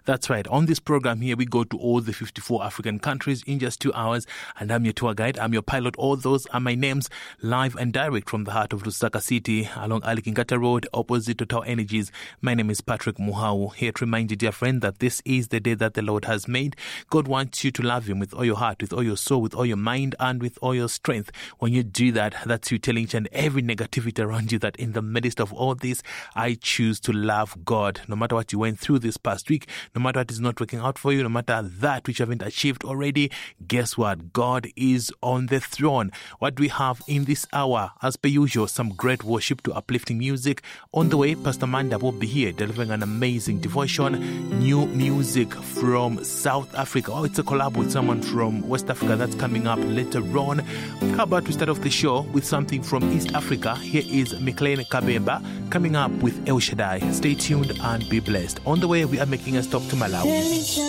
That's right. On this program here, we go to all the 54 African countries in just 2 hours. And I'm your tour guide. I'm your pilot. All those are my names, live and direct from the heart of Lusaka City, along Ali Kinkata Road, opposite Total Energies. My name is Patrick Muhau, here to remind you, dear friend, that this is the day that the Lord has made. God wants you to love Him with all your heart, with all your soul, with all your mind, and with all your strength. When you do that, that's you telling each and every negativity around you that in the midst of all this, I choose to love God. No matter what you went through this past week, no matter what is not working out for you, no matter that which you haven't achieved already, guess what? God is on the throne. What do we have in this hour? As per usual, some great worship to uplifting music. On the way, Pastor Manda will be here delivering an amazing devotion. New music from South Africa. Oh, it's a collab with someone from West Africa that's coming up later on. How about we start off the show with something from East Africa? Here is McLean Kabemba coming up with El Shaddai. Stay tuned and be blessed. On the way, we are making a stop to Malawi.